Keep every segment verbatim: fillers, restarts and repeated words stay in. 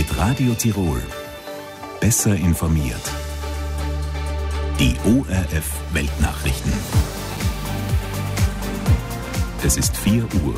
Mit Radio Tirol. Besser informiert. Die O R F Weltnachrichten. Es ist vier Uhr.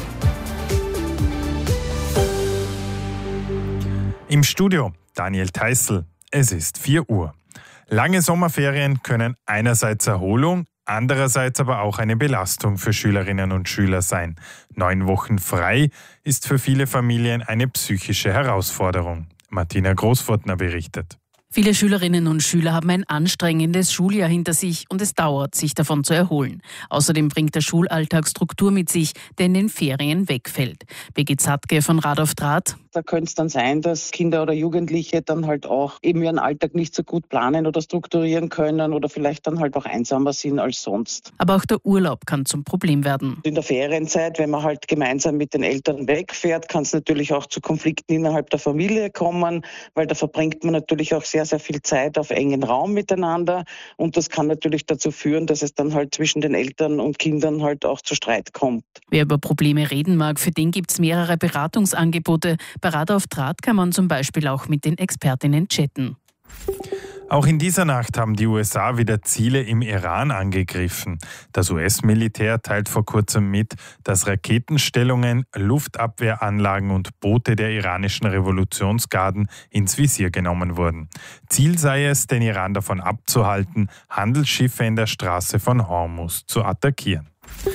Im Studio Daniel Theißl. Es ist vier Uhr. Lange Sommerferien können einerseits Erholung, andererseits aber auch eine Belastung für Schülerinnen und Schüler sein. Neun Wochen frei ist für viele Familien eine psychische Herausforderung. Martina Großfortner berichtet. Viele Schülerinnen und Schüler haben ein anstrengendes Schuljahr hinter sich und es dauert, sich davon zu erholen. Außerdem bringt der Schulalltag Struktur mit sich, der in den Ferien wegfällt. Birgit Sattke von Rad auf Draht. Da könnte es dann sein, dass Kinder oder Jugendliche dann halt auch eben ihren Alltag nicht so gut planen oder strukturieren können oder vielleicht dann halt auch einsamer sind als sonst. Aber auch der Urlaub kann zum Problem werden. In der Ferienzeit, wenn man halt gemeinsam mit den Eltern wegfährt, kann es natürlich auch zu Konflikten innerhalb der Familie kommen, weil da verbringt man natürlich auch sehr, sehr viel Zeit auf engen Raum miteinander und das kann natürlich dazu führen, dass es dann halt zwischen den Eltern und Kindern halt auch zu Streit kommt. Wer über Probleme reden mag, für den gibt es mehrere Beratungsangebote. Bei Rad auf Draht kann man zum Beispiel auch mit den Expertinnen chatten. Auch in dieser Nacht haben die U S A wieder Ziele im Iran angegriffen. Das U S-Militär teilt vor kurzem mit, dass Raketenstellungen, Luftabwehranlagen und Boote der iranischen Revolutionsgarden ins Visier genommen wurden. Ziel sei es, den Iran davon abzuhalten, Handelsschiffe in der Straße von Hormuz zu attackieren.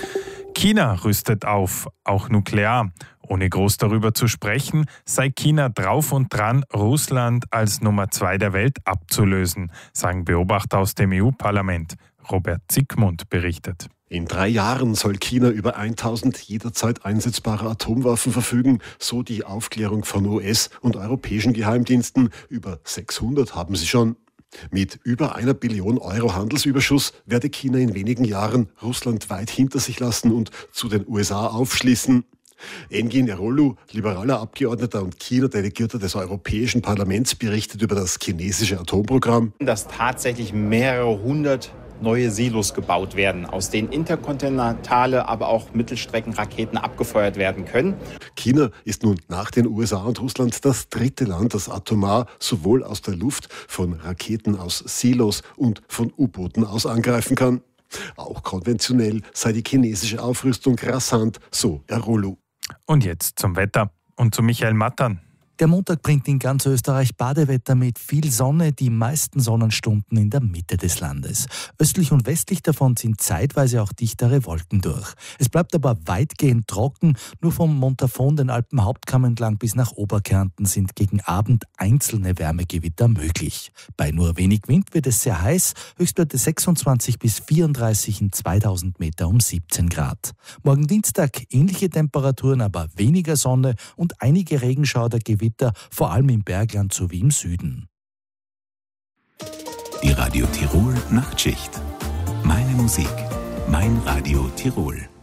China rüstet auf, auch nuklear. Ohne groß darüber zu sprechen, sei China drauf und dran, Russland als Nummer zwei der Welt abzulösen, sagen Beobachter aus dem E U-Parlament. Robert Zickmund berichtet. In drei Jahren soll China über tausend jederzeit einsetzbare Atomwaffen verfügen, so die Aufklärung von U S- und europäischen Geheimdiensten. Über sechshundert haben sie schon. Mit über einer Billion Euro Handelsüberschuss werde China in wenigen Jahren Russland weit hinter sich lassen und zu den U S A aufschließen. Engin Eroglu, liberaler Abgeordneter und China-Delegierter des Europäischen Parlaments, berichtet über das chinesische Atomprogramm. Dass tatsächlich mehrere hundert neue Silos gebaut werden, aus denen interkontinentale, aber auch Mittelstreckenraketen abgefeuert werden können. China ist nun nach den U S A und Russland das dritte Land, das atomar sowohl aus der Luft, von Raketen aus Silos und von U-Booten aus angreifen kann. Auch konventionell sei die chinesische Aufrüstung rasant, so Eroglu. Und jetzt zum Wetter und zu Michael Mattern. Der Montag bringt in ganz Österreich Badewetter mit viel Sonne, die meisten Sonnenstunden in der Mitte des Landes. Östlich und westlich davon sind zeitweise auch dichtere Wolken durch. Es bleibt aber weitgehend trocken, nur vom Montafon, den Alpenhauptkamm entlang bis nach Oberkärnten sind gegen Abend einzelne Wärmegewitter möglich. Bei nur wenig Wind wird es sehr heiß, Höchstwerte sechsundzwanzig bis vierunddreißig in zweitausend Meter um siebzehn Grad. Morgen Dienstag ähnliche Temperaturen, aber weniger Sonne und einige Regenschauer, Gewitter, vor allem im Bergland sowie im Süden. Die Radio Tirol Nachtschicht. Meine Musik, mein Radio Tirol.